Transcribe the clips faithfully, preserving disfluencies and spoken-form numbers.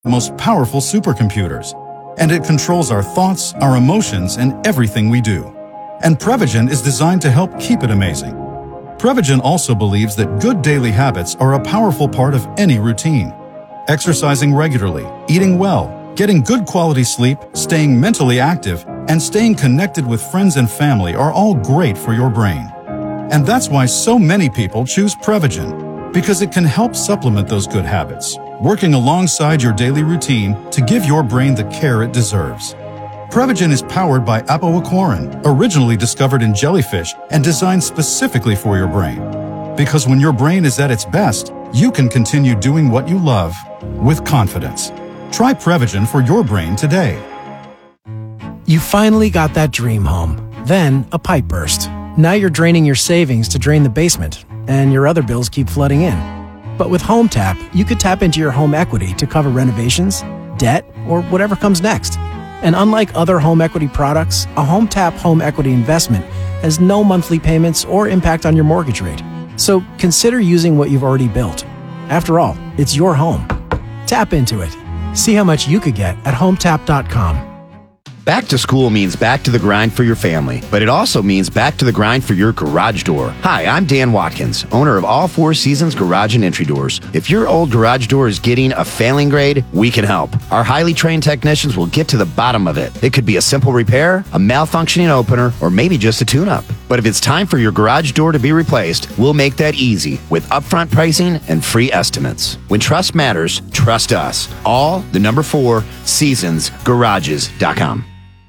most powerful supercomputers, and it controls our thoughts, our emotions, and everything we do. And Prevagen is designed to help keep it amazing. Prevagen also believes that good daily habits are a powerful part of any routine. Exercising regularly, eating well, getting good quality sleep, staying mentally active, and staying connected with friends and family are all great for your brain. And that's why so many people choose Prevagen, because it can help supplement those good habits, working alongside your daily routine to give your brain the care it deserves. Prevagen is powered by apoaquarin, originally discovered in jellyfish and designed specifically for your brain. Because when your brain is at its best, you can continue doing what you love with confidence. Try Prevagen for your brain today. You finally got that dream home. Then a pipe burst. Now you're draining your savings to drain the basement, and your other bills keep flooding in. But with HomeTap, you could tap into your home equity to cover renovations, debt, or whatever comes next. And unlike other home equity products, a HomeTap home equity investment has no monthly payments or impact on your mortgage rate. So consider using what you've already built. After all, it's your home. Tap into it. See how much you could get at hometap dot com. Back to school means back to the grind for your family, but it also means back to the grind for your garage door. Hi, I'm Dan Watkins, owner of All Four Seasons Garage and Entry Doors. If your old garage door is getting a failing grade, we can help. Our highly trained technicians will get to the bottom of it. It could be a simple repair, a malfunctioning opener, or maybe just a tune-up. But if it's time for your garage door to be replaced, we'll make that easy with upfront pricing and free estimates. When trust matters, trust us. All the number four seasons garages dot com.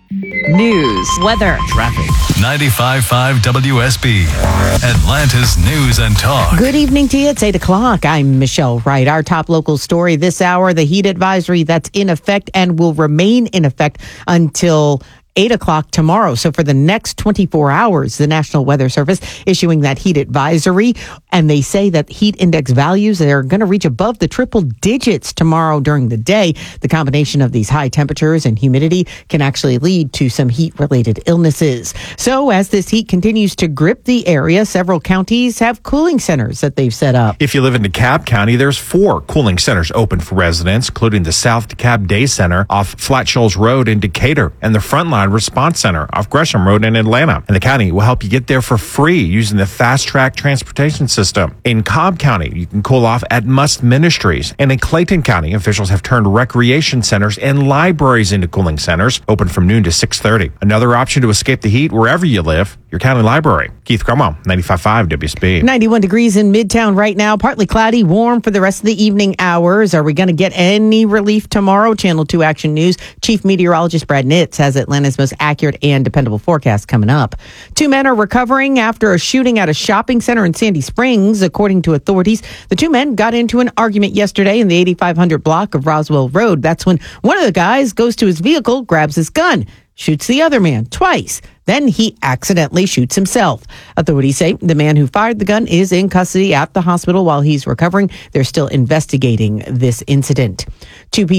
News, weather, traffic. ninety-five point five W S B, Atlanta's News and Talk. Good evening to you. It's eight o'clock. I'm Michelle Wright. Our top local story this hour, the heat advisory that's in effect and will remain in effect until eight o'clock tomorrow. So for the next twenty-four hours, the National Weather Service issuing that heat advisory. And they say that heat index values are going to reach above the triple digits tomorrow during the day. The combination of these high temperatures and humidity can actually lead to some heat-related illnesses. So as this heat continues to grip the area, several counties have cooling centers that they've set up. If you live in DeKalb County, there's four cooling centers open for residents, including the South DeKalb Day Center off Flat Shoals Road in Decatur and the Frontline Response Center off Gresham Road in Atlanta. And the county will help you get there for free using the Fast Track Transportation System. In Cobb County, you can cool off at Must Ministries. And in Clayton County, officials have turned recreation centers and libraries into cooling centers, open from noon to six thirty. Another option to escape the heat wherever you live, your county library. Keith Cromwell, ninety-five point five W S B. ninety-one degrees in Midtown right now. Partly cloudy, warm for the rest of the evening hours. Are we going to get any relief tomorrow? Channel two Action News Chief Meteorologist Brad Nitz has Atlanta's most accurate and dependable forecast coming up. Two men are recovering after a shooting at a shopping center in Sandy Springs. According to authorities, the two men got into an argument yesterday in the eighty-five hundred block of Roswell Road. That's when one of the guys goes to his vehicle, grabs his gun, shoots the other man twice. Then he accidentally shoots himself. Authorities say the man who fired the gun is in custody at the hospital while he's recovering. They're still investigating this incident. Two people